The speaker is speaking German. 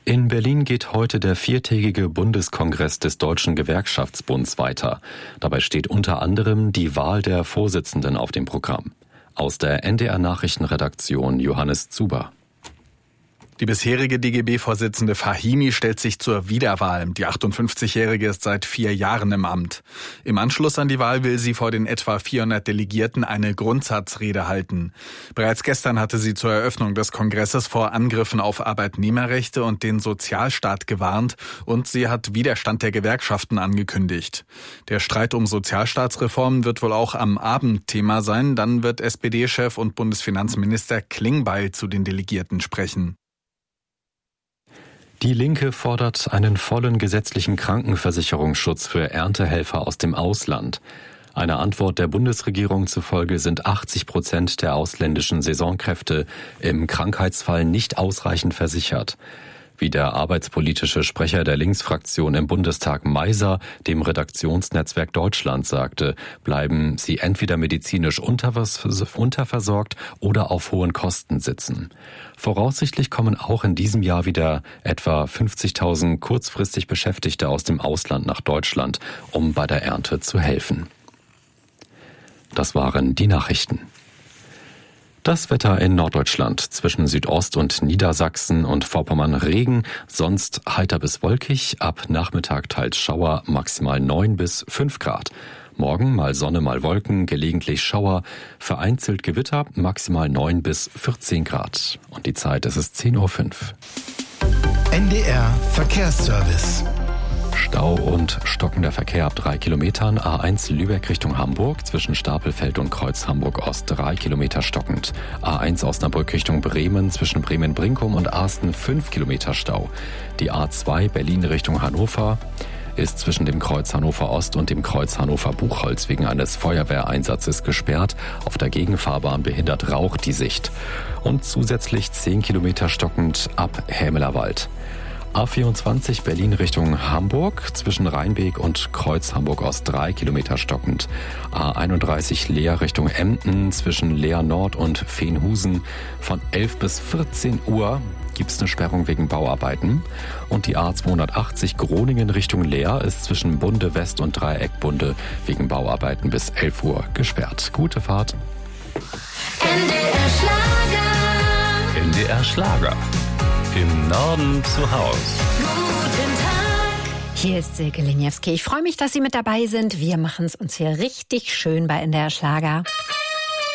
In Berlin geht heute der viertägige Bundeskongress des Deutschen Gewerkschaftsbunds weiter. Dabei steht unter anderem die Wahl der Vorsitzenden auf dem Programm. Aus der NDR-Nachrichtenredaktion Johannes Zuber. Die bisherige DGB-Vorsitzende Fahimi stellt sich zur Wiederwahl. Die 58-Jährige ist seit 4 Jahren im Amt. Im Anschluss an die Wahl will sie vor den etwa 400 Delegierten eine Grundsatzrede halten. Bereits gestern hatte sie zur Eröffnung des Kongresses vor Angriffen auf Arbeitnehmerrechte und den Sozialstaat gewarnt und sie hat Widerstand der Gewerkschaften angekündigt. Der Streit um Sozialstaatsreformen wird wohl auch am Abend Thema sein. Dann wird SPD-Chef und Bundesfinanzminister Klingbeil zu den Delegierten sprechen. Die Linke fordert einen vollen gesetzlichen Krankenversicherungsschutz für Erntehelfer aus dem Ausland. Einer Antwort der Bundesregierung zufolge sind 80% der ausländischen Saisonkräfte im Krankheitsfall nicht ausreichend versichert. Wie der arbeitspolitische Sprecher der Linksfraktion im Bundestag Meiser dem Redaktionsnetzwerk Deutschland sagte, bleiben sie entweder medizinisch unterversorgt oder auf hohen Kosten sitzen. Voraussichtlich kommen auch in diesem Jahr wieder etwa 50.000 kurzfristig Beschäftigte aus dem Ausland nach Deutschland, um bei der Ernte zu helfen. Das waren die Nachrichten. Das Wetter in Norddeutschland, zwischen Südost- und Niedersachsen und Vorpommern Regen, sonst heiter bis wolkig, ab Nachmittag teils Schauer, maximal 9 bis 5 Grad. Morgen mal Sonne, mal Wolken, gelegentlich Schauer, vereinzelt Gewitter, maximal 9 bis 14 Grad. Und die Zeit, es ist 10:05 Uhr. NDR Verkehrsservice. Stau und stockender Verkehr ab 3 Kilometern. A1 Lübeck Richtung Hamburg, zwischen Stapelfeld und Kreuz Hamburg-Ost 3 Kilometer stockend. A1 Osnabrück Richtung Bremen, zwischen Bremen-Brinkum und Asten 5 Kilometer Stau. Die A2 Berlin Richtung Hannover ist zwischen dem Kreuz Hannover Ost und dem Kreuz Hannover Buchholz wegen eines Feuerwehreinsatzes gesperrt. Auf der Gegenfahrbahn behindert Rauch die Sicht. Und zusätzlich 10 Kilometer stockend ab Hämelerwald. A24 Berlin Richtung Hamburg, zwischen Rheinbeek und Kreuz Hamburg-Ost 3 Kilometer stockend. A31 Leer Richtung Emden, zwischen Leer Nord und Veenhusen von 11 bis 14 Uhr gibt es eine Sperrung wegen Bauarbeiten. Und die A280 Groningen Richtung Leer ist zwischen Bunde West und Dreieck Bunde wegen Bauarbeiten bis 11 Uhr gesperrt. Gute Fahrt. NDR Schlager. NDR Schlager. Im Norden zu Haus. Guten Tag. Hier ist Silke Liniewski. Ich freue mich, dass Sie mit dabei sind. Wir machen es uns hier richtig schön bei NDR Schlager.